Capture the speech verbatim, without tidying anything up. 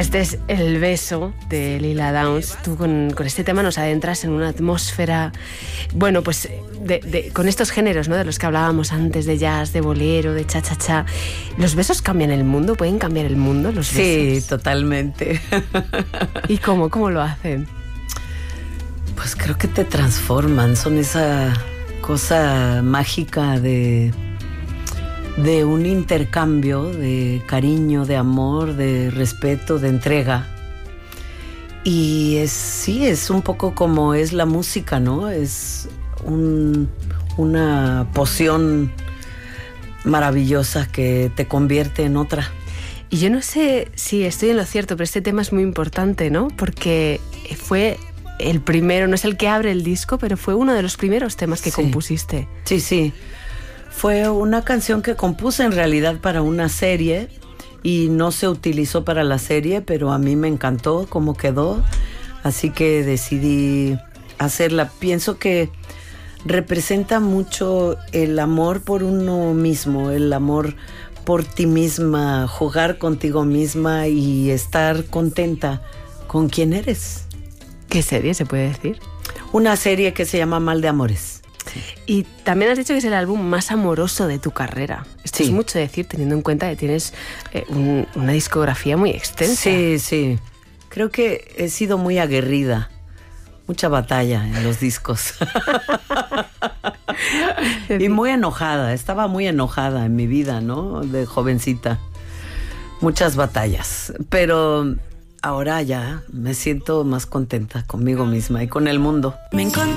Este es El beso de Lila Downs. Tú con, con este tema nos adentras en una atmósfera, bueno, pues de, de, con estos géneros, ¿no?, de los que hablábamos antes, de jazz, de bolero, de cha-cha-cha. ¿Los besos cambian el mundo? ¿Pueden cambiar el mundo los besos? Sí, totalmente. ¿Y cómo? ¿Cómo lo hacen? Pues creo que te transforman, son esa cosa mágica de... de un intercambio de cariño, de amor, de respeto, de entrega. Y es, sí, es un poco como es la música, ¿no? Es un, una poción maravillosa que te convierte en otra. Y yo no sé si estoy en lo cierto, pero este tema es muy importante, ¿no? Porque fue el primero, no es el que abre el disco, pero fue uno de los primeros temas que sí. compusiste. Sí, sí. Fue una canción que compuse en realidad para una serie y no se utilizó para la serie, pero a mí me encantó cómo quedó, así que decidí hacerla. Pienso que representa mucho el amor por uno mismo, el amor por ti misma, jugar contigo misma y estar contenta con quien eres. ¿Qué serie se puede decir? Una serie que se llama Mal de Amores. Y también has dicho que es el álbum más amoroso de tu carrera. Esto sí. es mucho decir, teniendo en cuenta que tienes eh, un, una discografía muy extensa. Sí, sí. Creo que he sido muy aguerrida. Mucha batalla en los discos. Y muy enojada. Estaba muy enojada en mi vida, ¿no? De jovencita. Muchas batallas. Pero ahora ya me siento más contenta conmigo misma y con el mundo. Me encanta.